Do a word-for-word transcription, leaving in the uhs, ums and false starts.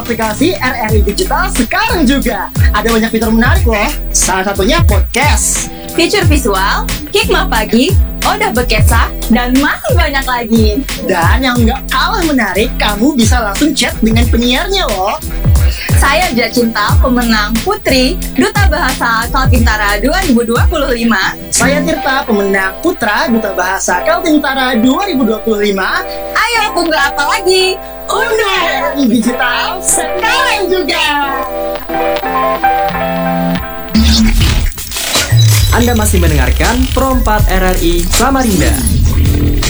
aplikasi R R I Digital sekarang juga. Ada banyak fitur menarik loh. Salah satunya podcast, fitur visual, Hikmah Pagi, Odah Bekesa, dan masih banyak lagi. Dan yang nggak kalah menarik, kamu bisa langsung chat dengan penyiarnya loh. Saya Jacinta, pemenang Putri Duta Bahasa Kaltintara dua ribu dua puluh lima. Saya Tirta, pemenang Putra Duta Bahasa Kaltintara dua ribu dua puluh lima. Ayo tunggu apa lagi? Unduh R R I Digital sekarang juga. Anda masih mendengarkan Pro empat R R I Samarinda.